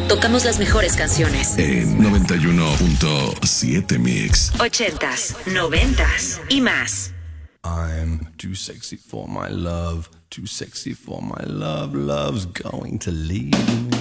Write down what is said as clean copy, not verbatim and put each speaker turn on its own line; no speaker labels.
tocamos las mejores canciones.
En 91.7 Mix.
80s, 90s y más.
I'm too sexy for my love, too sexy for my love, love's going to leave me.